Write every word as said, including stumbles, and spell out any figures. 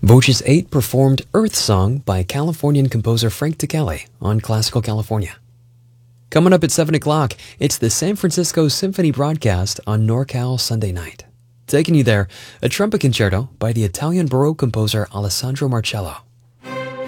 Voces eight performed Earth Song by Californian composer Frank Ticheli on Classical California. Coming up at seven o'clock, it's the San Francisco Symphony broadcast on NorCal Sunday night. Taking you there, a trumpet concerto by the Italian Baroque composer Alessandro Marcello.